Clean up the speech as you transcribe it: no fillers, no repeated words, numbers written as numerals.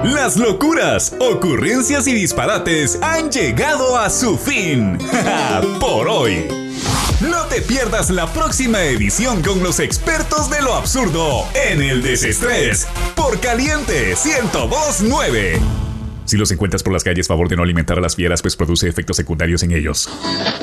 Las locuras, ocurrencias y disparates han llegado a su fin. Por hoy. No te pierdas la próxima edición con los expertos de lo absurdo en El Desestrés por Caliente 102.9. Si los encuentras por las calles, favor de no alimentar a las fieras, pues produce efectos secundarios en ellos.